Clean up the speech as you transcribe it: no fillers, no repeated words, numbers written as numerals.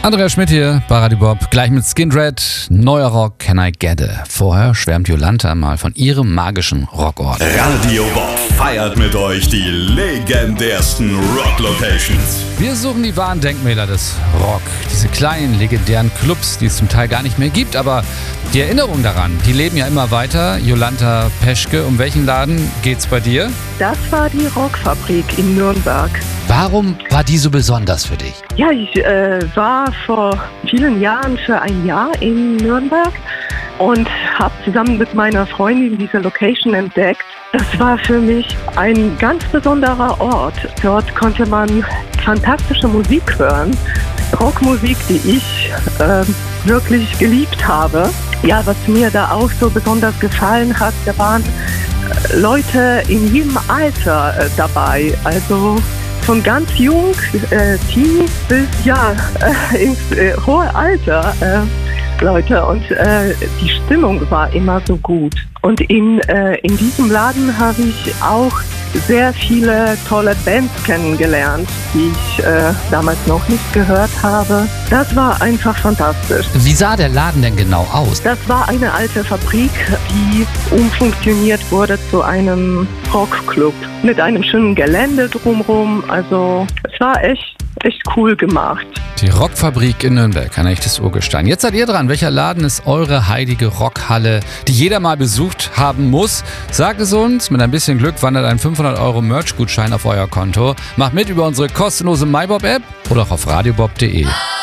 Andreas Schmidt hier bei Radio Bob, gleich mit Skindred, neuer Rock, Can I Get It? Vorher schwärmt Jolanta mal von ihrem magischen Rockort. Radio Bob feiert mit euch die legendärsten Rock-Locations. Wir suchen die wahren Denkmäler des Rock. Diese kleinen, legendären Clubs, die es zum Teil gar nicht mehr gibt, aber die Erinnerungen daran, die leben ja immer weiter. Jolanta Peschke, um welchen Laden geht's bei dir? Das war die Rockfabrik in Nürnberg. Warum war die so besonders für dich? Ja, ich war vor vielen Jahren für ein Jahr in Nürnberg und habe zusammen mit meiner Freundin diese Location entdeckt. Das war für mich ein ganz besonderer Ort. Dort konnte man fantastische Musik hören, Rockmusik, die ich wirklich geliebt habe. Ja, was mir da auch so besonders gefallen hat, da waren Leute in jedem Alter dabei, also von ganz jung, Teenies bis ins hohe Alter, Leute. Und die Stimmung war immer so gut. Und in diesem Laden habe ich auch sehr viele tolle Bands kennengelernt, die ich damals noch nicht gehört habe. Das war einfach fantastisch. Wie sah der Laden denn genau aus? Das war eine alte Fabrik, die umfunktioniert wurde zu einem Rockclub mit einem schönen Gelände drumherum. Also es war echt cool gemacht. Die Rockfabrik in Nürnberg, ein echtes Urgestein. Jetzt seid ihr dran. Welcher Laden ist eure heilige Rockhalle, die jeder mal besucht haben muss? Sagt es uns. Mit ein bisschen Glück wandert ein 500€ Merch-Gutschein auf euer Konto. Macht mit über unsere kostenlose MyBob-App oder auch auf radiobob.de.